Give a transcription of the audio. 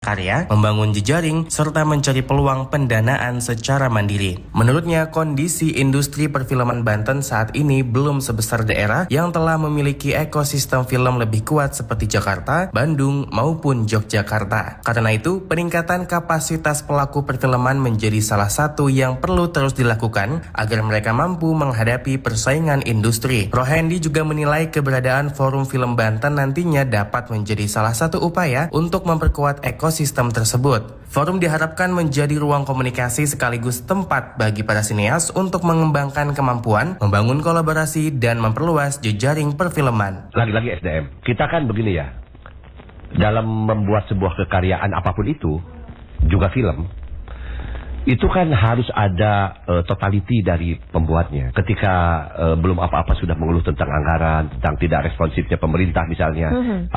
karya, membangun jejaring, serta mencari peluang pendanaan secara mandiri. Menurutnya, kondisi industri perfilman Banten saat ini belum sebesar daerah yang telah memiliki ekosistem film lebih kuat seperti Jakarta, Bandung, maupun Yogyakarta. Karena itu, peningkatan kapasitas pelaku perfilman menjadi salah satu yang perlu terus dilakukan agar mereka mampu menghadapi persaingan industri. Rohendi juga menilai keberadaan Forum Film Banten nantinya dapat menjadi salah satu upaya untuk memperkuat ekosistem tersebut. Forum diharapkan menjadi ruang komunikasi sekaligus tempat bagi para sineas untuk mengembangkan kemampuan, membangun kolaborasi, dan memperluas jejaring perfilman. Lagi-lagi SDM, kita kan begini ya, dalam membuat sebuah kekaryaan apapun itu, juga film, itu kan harus ada totality dari pembuatnya. Ketika belum apa-apa sudah mengeluh tentang anggaran, tentang tidak responsifnya pemerintah misalnya,